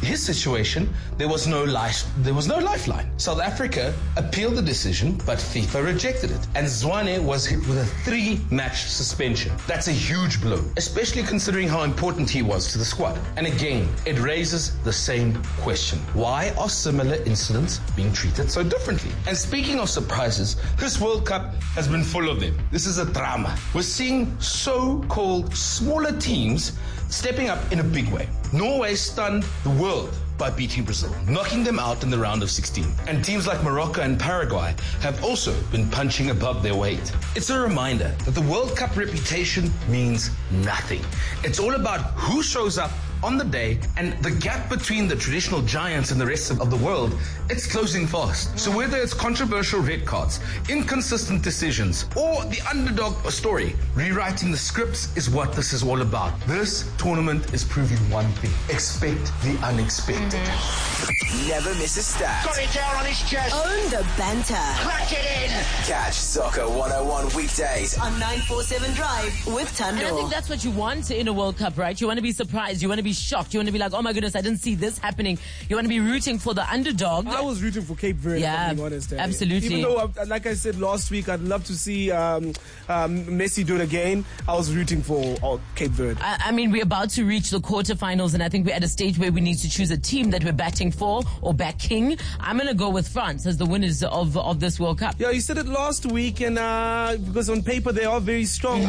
his situation, there was no lifeline. South Africa appealed the decision, but FIFA rejected it. And Zwane was hit with a 3-match suspension. That's a huge blow, especially considering how important he was to the squad. And again, it raises the same question. Why are similar incidents being treated so differently? And speaking of surprises, this World Cup has been full of them. This is a drama. We're seeing so-called smaller teams stepping up in a big way. Norway stunned the world by beating Brazil, knocking them out in the round of 16. And teams like Morocco and Paraguay have also been punching above their weight. It's a reminder that the World Cup reputation means nothing. It's all about who shows up on the day, and the gap between the traditional giants and the rest of the world, it's closing fast. So whether it's controversial red cards, inconsistent decisions, or the underdog story, rewriting the scripts is what this is all about. This tournament is proving one thing: expect the unexpected. Never miss a stat. Got it down on his chest. Own the banter. Crack it in. Catch Soccer 101 weekdays On 947 Drive with Thando. And I think that's what you want in a World Cup, right? You want to be surprised. You want to be shocked. You want to be like, oh my goodness, I didn't see this happening. You want to be rooting for the underdog. I was rooting for Cape Verde, Yeah, if I'm being honest. absolutely. Even though, like I said last week, I'd love to see Messi do it again. I was rooting for Cape Verde. I mean, we're about to reach the quarterfinals, and I think we're at a stage where we need to choose a team that we're batting for or backing. I'm going to go with France as the winners of this World Cup. Yeah, you said it last week, and because on paper they are very strong.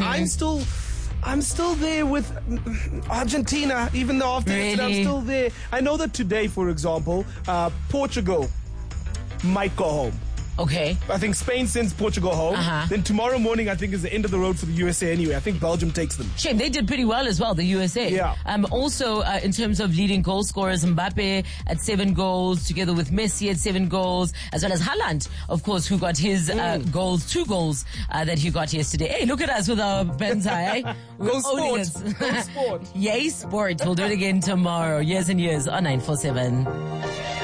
I'm still there with Argentina, even though after yesterday I'm still there. I know that today, for example, Portugal might go home. Okay. I think Spain sends Portugal home. Then tomorrow morning, I think, is the end of the road for the USA anyway. I think Belgium takes them. Shame, they did pretty well as well, the USA. Yeah. Also, in terms of leading goal scorers, Mbappe at 7 goals, together with Messi at 7 goals, as well as Haaland, of course, who got his goals, 2 goals that he got yesterday. Hey, look at us with our Benza, eh? Go sport. Go sport. Yay, sport. We'll do it again tomorrow. Years and years on 947.